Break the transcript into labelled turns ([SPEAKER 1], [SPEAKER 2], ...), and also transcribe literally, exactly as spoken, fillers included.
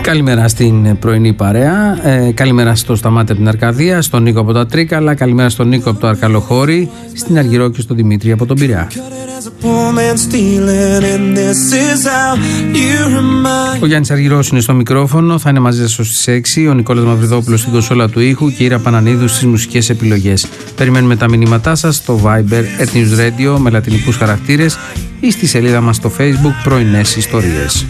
[SPEAKER 1] Καλημέρα στην πρωινή παρέα. Ε, καλημέρα στο Σταμάτη από την Αρκαδία, στον Νίκο από τα Τρίκαλα. Καλημέρα στον Νίκο από το Αρκαλοχώρι, στην Αργυρό και στον Δημήτρη από τον Πειραιά. Ο Γιάννης Αργυρός είναι στο μικρόφωνο, θα είναι μαζί σας στις έξι. Ο Νικόλας Μαυριδόπουλος στην κονσόλα του ήχου και η Ήρα Πανανίδου στις μουσικές επιλογές. Περιμένουμε τα μηνύματά σας στο Viber, Earth News Radio με λατινικούς χαρακτήρες ή στη σελίδα μας στο Facebook Πρωινές Ιστορίες.